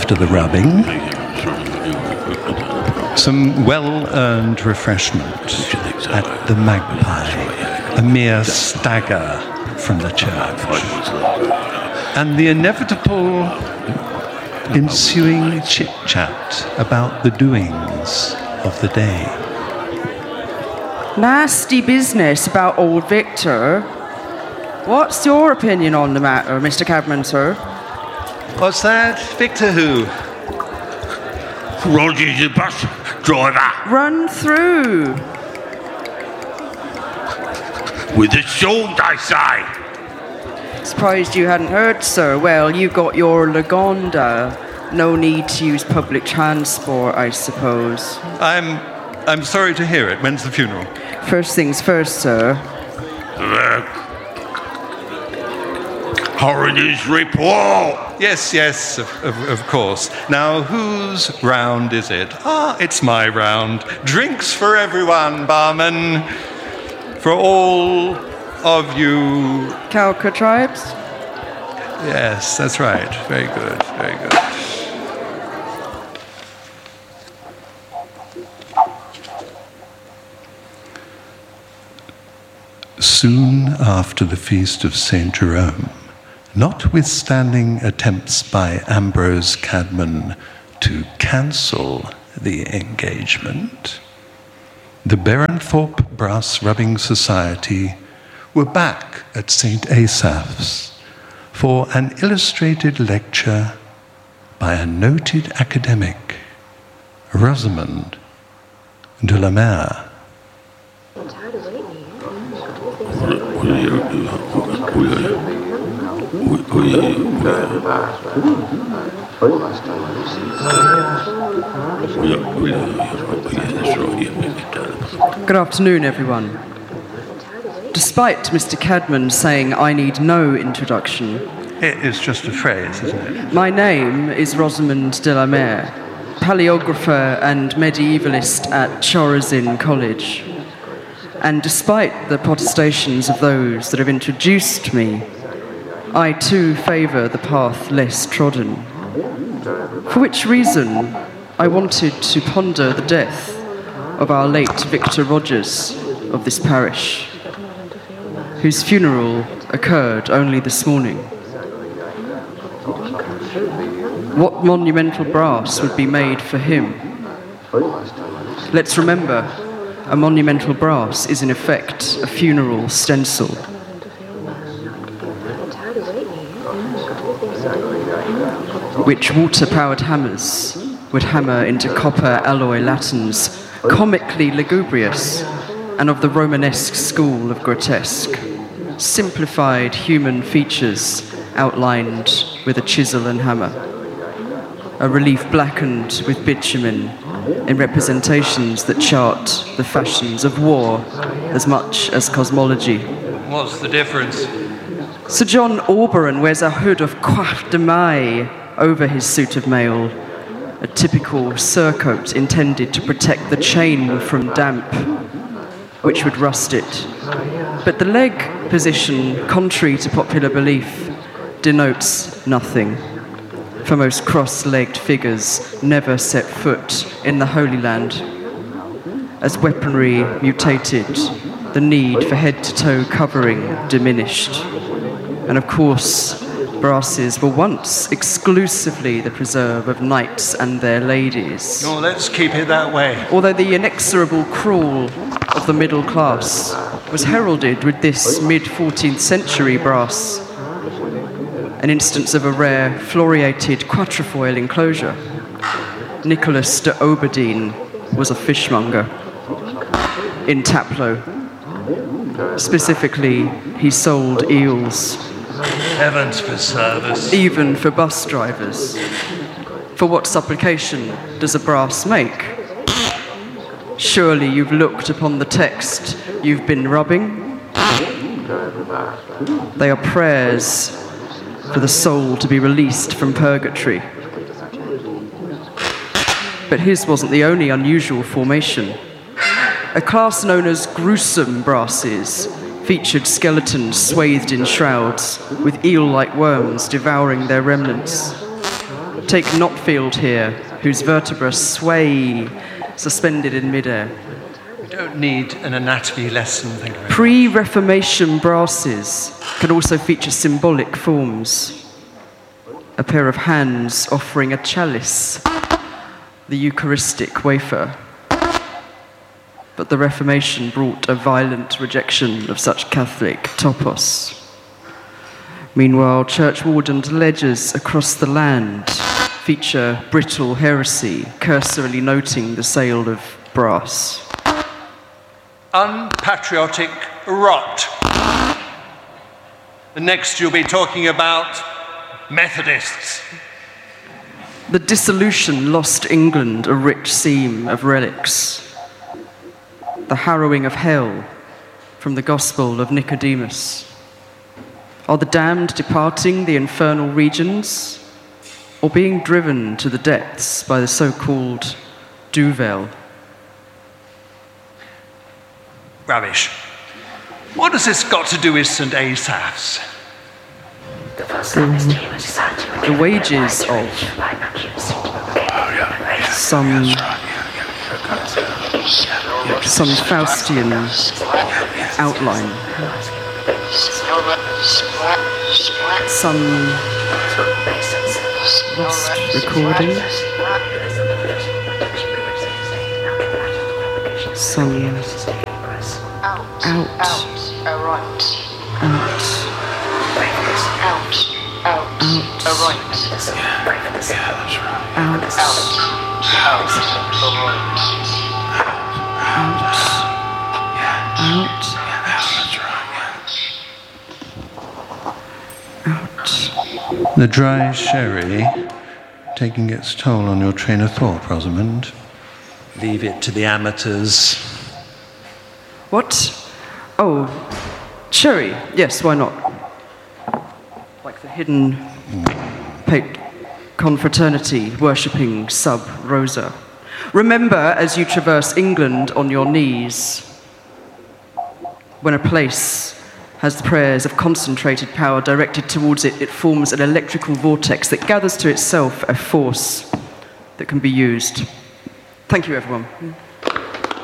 after the rubbing, some well-earned refreshment at the Magpie, a mere stagger from the church, and the inevitable ensuing chit-chat about the doings of the day. Nasty business about old Victor. What's your opinion on the matter, Mr. Cabman, sir? What's that? Victor who? Roger the bus driver. Run through. With a sword, I say. Surprised you hadn't heard, sir. Well, you got your Lagonda. No need to use public transport, I suppose. I'm sorry to hear it. When's the funeral? First things first, sir. Coroner's report. Yes, of course. Now, whose round is it? It's my round. Drinks for everyone, barman. For all of you... Kalka tribes? Yes, that's right. Very good, very good. Soon after the feast of St. Jerome, notwithstanding attempts by Ambrose Cadman to cancel the engagement, the Baronthorpe Brass Rubbing Society were back at St. Asaph's for an illustrated lecture by a noted academic, Rosamond de la Mare. Good afternoon, everyone. Despite Mr. Cadman saying I need no introduction, It is just a phrase, isn't it? my name is Rosamond de la Mare, paleographer and medievalist at Chorazin College. And despite the protestations of those that have introduced me, I too favour the path less trodden. For which reason I wanted to ponder the death of our late Victor Rogers of this parish, whose funeral occurred only this morning. What monumental brass would be made for him? Let's remember, a monumental brass is in effect a funeral stencil. Which water-powered hammers would hammer into copper alloy latins, comically lugubrious and of the Romanesque school of grotesque. Simplified human features outlined with a chisel and hammer. A relief blackened with bitumen in representations that chart the fashions of war as much as cosmology. What's the difference? Sir John Auberon wears a hood of coiffe de maille over his suit of mail, a typical surcoat intended to protect the chain from damp, which would rust it. But the leg position, contrary to popular belief, denotes nothing, for most cross-legged figures never set foot in the Holy Land. As weaponry mutated, the need for head-to-toe covering diminished. And of course, brasses were once exclusively the preserve of knights and their ladies. No, let's keep it that way. Although the inexorable crawl of the middle class was heralded with this mid-14th century brass, an instance of a rare floriated quatrefoil enclosure. Nicholas de Oberdien was a fishmonger in Taplow. Specifically, he sold eels. Heavens preserve us. Even for bus drivers. For what supplication does a brass make? Surely you've looked upon the text you've been rubbing? They are prayers for the soul to be released from purgatory. But his wasn't the only unusual formation. A class known as gruesome brasses featured skeletons swathed in shrouds, with eel-like worms devouring their remnants. Take Notfield here, whose vertebrae sway suspended in midair. We don't need an anatomy lesson, thank you very much. Pre-Reformation brasses can also feature symbolic forms. A pair of hands offering a chalice, the Eucharistic wafer. But the Reformation brought a violent rejection of such Catholic topos. Meanwhile, church-wardened ledgers across the land feature brittle heresy, cursorily noting the sale of brass. Unpatriotic rot. And next you'll be talking about Methodists. The dissolution lost England a rich seam of relics. The harrowing of hell from the Gospel of Nicodemus. Are the damned departing the infernal regions, or being driven to the depths by the so-called Duvel? Rubbish. What has this got to do with St. Asaph's? The wages of some Faustian outline, some lost recording, some The dry sherry taking its toll on your train of thought, Rosamond. Leave it to the amateurs. What? Oh, sherry. Yes, why not? Like the hidden confraternity worshipping sub rosa. Remember, as you traverse England on your knees, when a place has the prayers of concentrated power directed towards it, it forms an electrical vortex that gathers to itself a force that can be used. Thank you, everyone.